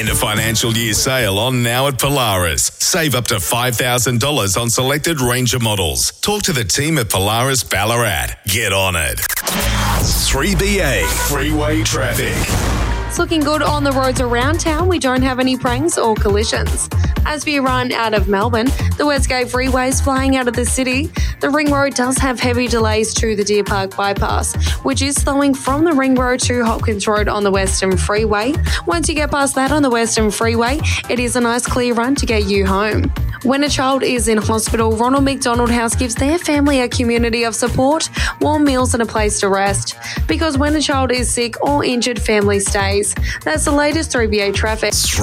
End of financial year sale on now at Polaris. Save up to $5,000 on selected Ranger models. Talk to the team at Polaris Ballarat. Get on it. 3BA Freeway Traffic. It's looking good on the roads around town. We don't have any pranks or collisions. As we run out of Melbourne, the Westgate Freeway is flying out of the city. The Ring Road does have heavy delays to the Deer Park bypass, which is slowing from the Ring Road to Hopkins Road on the Western Freeway. Once you get past that on the Western Freeway, it is a nice clear run to get you home. When a child is in hospital, Ronald McDonald House gives their family a community of support, warm meals and a place to rest. Because when a child is sick or injured, family stays. That's the latest 3BA traffic.